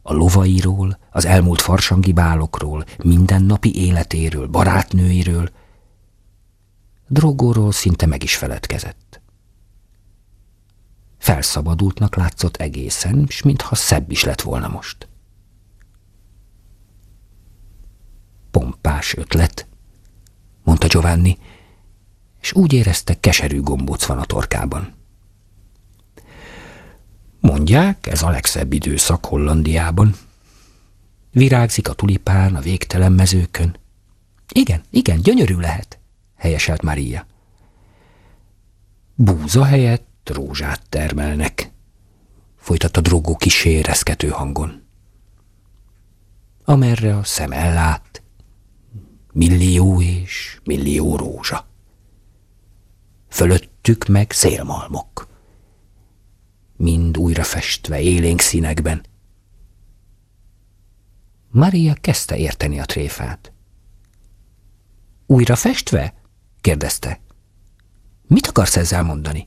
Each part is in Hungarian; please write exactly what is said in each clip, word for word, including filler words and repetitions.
a lovairól, az elmúlt farsangi bálokról, mindennapi életéről, barátnőiről. Drogóról szinte meg is feledkezett. Felszabadultnak látszott egészen, s mintha szebb is lett volna most. Pompás ötlet, mondta Giovanni, és úgy érezte, keserű gombóc van a torkában. Mondják, ez a legszebb időszak Hollandiában. Virágzik a tulipán a végtelen mezőkön. Igen, igen, gyönyörű lehet, helyeselt Maria. Búza helyett rózsát termelnek, folytatta Drogo kissé érezkető hangon. Amerre a szem ellát, millió és millió rózsa. Fölöttük meg szélmalmok, mind újra festve élénk színekben. Maria kezdte érteni a tréfát. Újra festve? kérdezte. Mit akarsz ezzel mondani?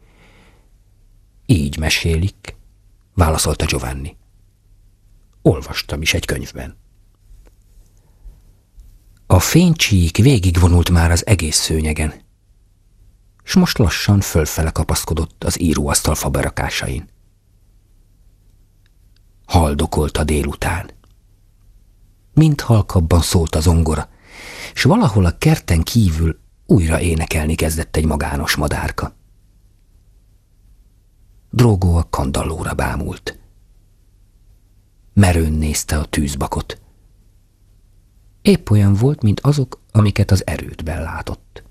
Így mesélik, válaszolta Giovanni. Olvastam is egy könyvben. A fénycsík végigvonult már az egész szőnyegen, s most lassan fölfele kapaszkodott az íróasztal faberakásain. Haldokolt a délután. Mind halkabban szólt a zongora, s valahol a kerten kívül újra énekelni kezdett egy magános madárka. Drogo a kandallóra bámult. Merőn nézte a tűzbakot. Épp olyan volt, mint azok, amiket az erődben látott.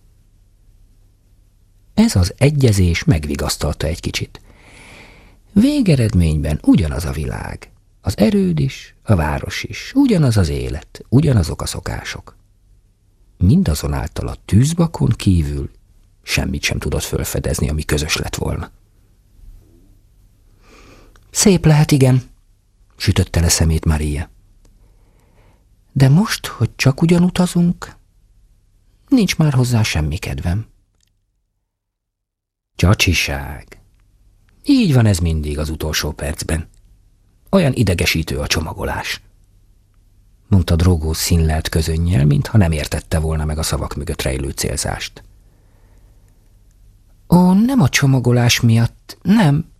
Ez az egyezés megvigasztalta egy kicsit. Végeredményben ugyanaz a világ. Az erőd is, a város is, ugyanaz az élet, ugyanazok a szokások. Mindazonáltal a tűzbakon kívül semmit sem tudott fölfedezni, ami közös lett volna. Szép lehet, igen, sütötte le szemét Maria. De most, hogy csak ugyan utazunk, nincs már hozzá semmi kedvem. Csacsiság. Így van ez mindig az utolsó percben. Olyan idegesítő a csomagolás, mondta Drogo színlelt közönnyel, mintha nem értette volna meg a szavak mögött rejlő célzást. Ó, nem a csomagolás miatt, nem.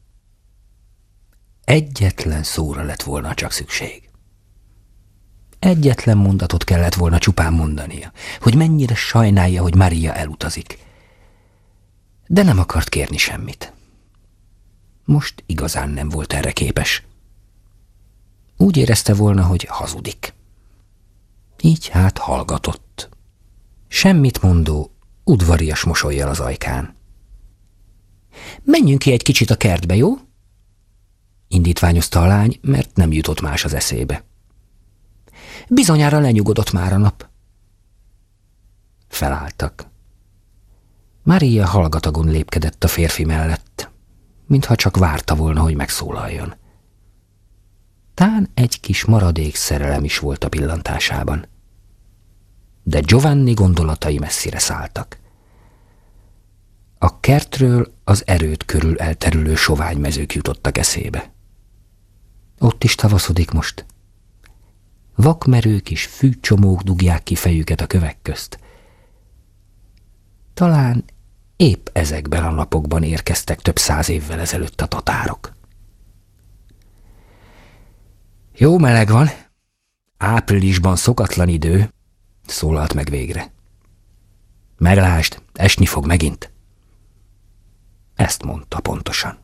Egyetlen szóra lett volna csak szükség. Egyetlen mondatot kellett volna csupán mondania, hogy mennyire sajnálja, hogy Maria elutazik. De nem akart kérni semmit. Most igazán nem volt erre képes. Úgy érezte volna, hogy hazudik. Így hát hallgatott. Semmit mondó, udvarias mosollyal az ajkán. Menjünk ki egy kicsit a kertbe, jó? Indítványozta a lány, mert nem jutott más az eszébe. Bizonyára lenyugodott már a nap. Felálltak. Maria hallgatagon lépkedett a férfi mellett, mintha csak várta volna, hogy megszólaljon. Tán egy kis maradék szerelem is volt a pillantásában. De Giovanni gondolatai messzire szálltak. A kertről az erőd körül elterülő soványmezők jutottak eszébe. Ott is tavaszodik most. Vakmerő kis fűcsomók dugják ki fejüket a kövek közt. Talán épp ezekben a napokban érkeztek több száz évvel ezelőtt a tatárok. Jó meleg van, áprilisban szokatlan idő, szólalt meg végre. Meglásd, esni fog megint. Ezt mondta pontosan.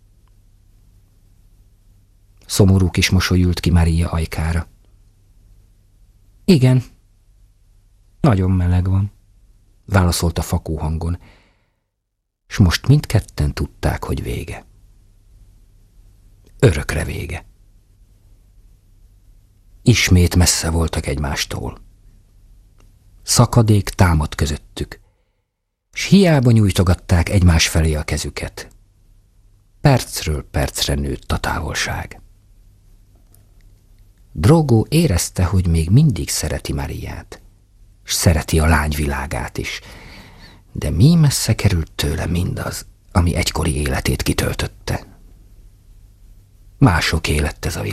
Szomorú kis mosoly ült ki Maria ajkára. Igen, nagyon meleg van, válaszolta fakó hangon, s most mindketten tudták, hogy vége. Örökre vége. Ismét messze voltak egymástól. Szakadék támadt közöttük, s hiába nyújtogatták egymás felé a kezüket. Percről percre nőtt a távolság. Drogo érezte, hogy még mindig szereti Mariát, s szereti a lány világát is, de mi messze került tőle mindaz, ami egykori életét kitöltötte. Másoké lett ez a világ.